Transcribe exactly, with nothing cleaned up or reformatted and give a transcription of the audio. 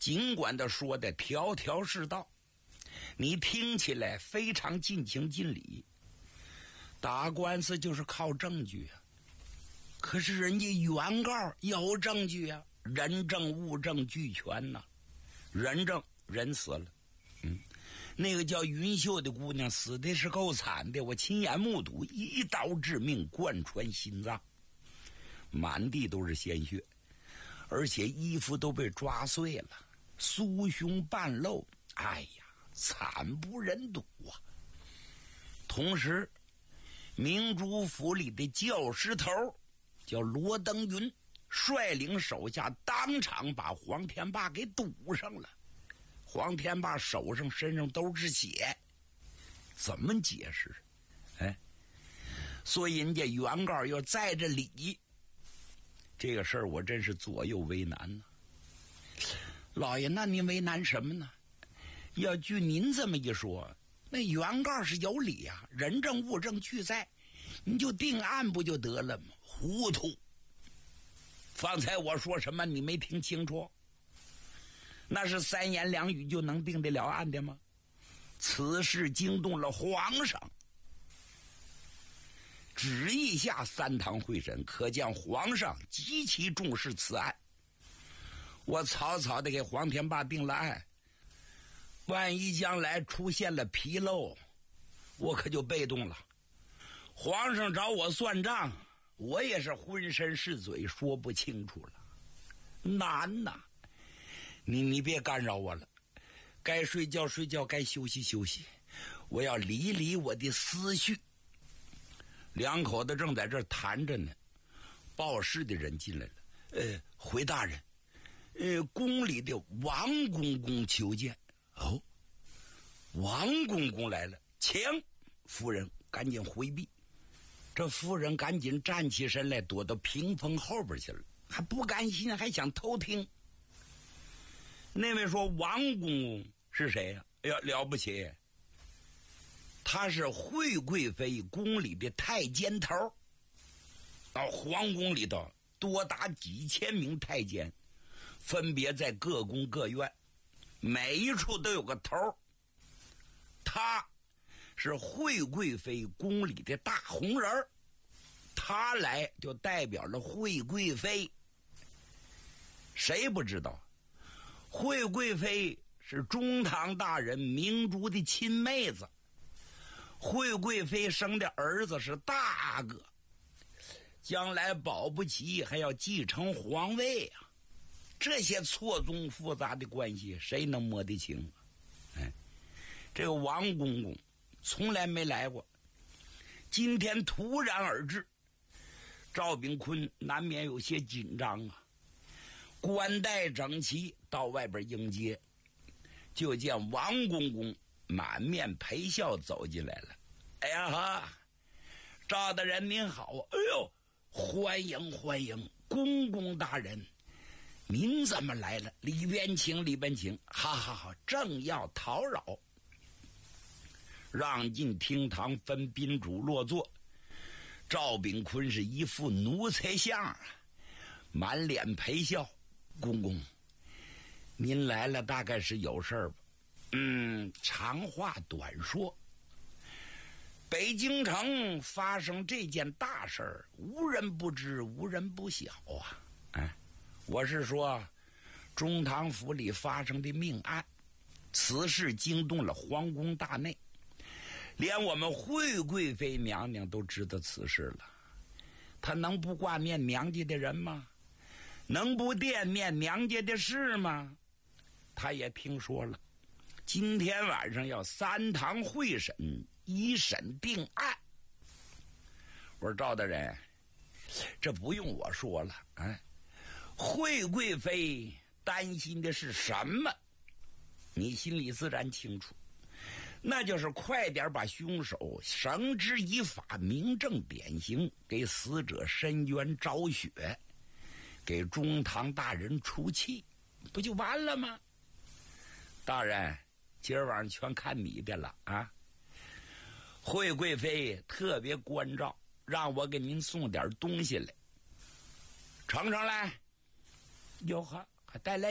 尽管他说的条条是道，你听起来非常尽情尽理，打官司就是靠证据啊。可是人家原告有证据啊，人证物证俱全呐、啊。人证人死了，嗯，那个叫云秀的姑娘死的是够惨的，我亲眼目睹，一刀致命，贯穿心脏，满地都是鲜血，而且衣服都被抓碎了，酥胸半露，哎呀，惨不忍睹啊！同时，明珠府里的教师头叫罗登云，率领手下当场把黄天霸给堵上了。黄天霸手上身上都是血，怎么解释？哎，所以人家原告要在这理，这个事儿我真是左右为难呢、啊。老爷，那您为难什么呢？要据您这么一说，那原告是有理啊，人证物证俱在，你就定案不就得了吗？糊涂！方才我说什么你没听清楚？那是三言两语就能定得了案的吗？此事惊动了皇上，旨意下三堂会审，可见皇上极其重视此案。我草草的给黄天霸定了案，万一将来出现了纰漏，我可就被动了。皇上找我算账，我也是浑身是嘴，说不清楚了，难呐！你你别干扰我了，该睡觉睡觉，该休息休息，我要理理我的思绪。两口子正在这儿谈着呢，报事的人进来了。呃，回大人，呃，宫里的王公公求见。哦，王公公来了，请夫人赶紧回避。这夫人赶紧站起身来，躲到屏风后边去了，还不甘心，还想偷听。那位说王公公是谁呀、啊？哎呀，了不起，他是惠贵妃宫里的太监头。到皇宫里头多达几千名太监，分别在各宫各院，每一处都有个头。他是惠贵妃宫里的大红人，他来就代表了惠贵妃。谁不知道惠贵妃是中堂大人明珠的亲妹子，惠贵妃生的儿子是大阿哥，将来保不齐还要继承皇位啊！这些错综复杂的关系，谁能摸得清啊？哎，这个王公公从来没来过，今天突然而至，赵炳坤难免有些紧张啊。冠带整齐到外边迎接，就见王公公满面陪笑走进来了。哎呀哈，赵大人您好！哎呦，欢迎欢迎，公公大人，您怎么来了？里边请，里边请。好好好，正要讨扰。让进厅堂，分宾主落座。赵炳坤是一副奴才相啊，满脸陪笑。公公，您来了大概是有事儿吧？嗯，长话短说。北京城发生这件大事儿，无人不知，无人不晓啊！哎，我是说，中堂府里发生的命案，此事惊动了皇宫大内，连我们惠贵妃娘娘都知道此事了。她能不挂念娘家的人吗？能不惦念娘家的事吗？他也听说了，今天晚上要三堂会审，一审定案。我说赵大人，这不用我说了，哎，惠贵妃担心的是什么？你心里自然清楚，那就是快点把凶手绳之以法，明正典刑，给死者伸冤昭雪，给中堂大人出气，不就完了吗？大人，今儿晚上全看你的了啊！惠贵妃特别关照，让我给您送点东西来，呈上来。哟呵，还带来